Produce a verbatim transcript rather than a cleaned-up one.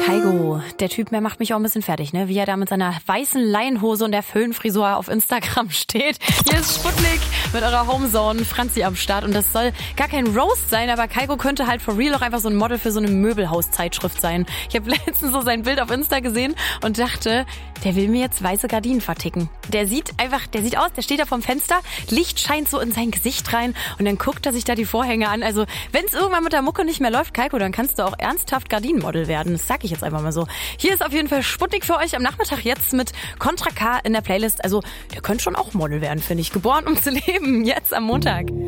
Kygo, der Typ, der macht mich auch ein bisschen fertig, ne? Wie er da mit seiner weißen Leinenhose und der Föhnfrisur auf Instagram steht. Hier ist Sputnik mit eurer Homezone, Franzi am Start. Und das soll gar kein Roast sein, aber Kygo könnte halt for real auch einfach so ein Model für so eine Möbelhauszeitschrift sein. Ich habe letztens so sein Bild auf Insta gesehen und dachte, der will mir jetzt weiße Gardinen verticken. Der sieht einfach, der sieht aus, der steht da vorm Fenster, Licht scheint so in sein Gesicht rein und dann guckt er sich da die Vorhänge an. Also wenn es irgendwann mit der Mucke nicht mehr läuft, Kygo, dann kannst du auch ernsthaft Gardinenmodel werden. Das sag ich jetzt einfach mal so. Hier ist auf jeden Fall Sputnik für euch am Nachmittag jetzt mit Contra K in der Playlist. Also der könnte schon auch Model werden, finde ich. Geboren, um zu leben, jetzt am Montag.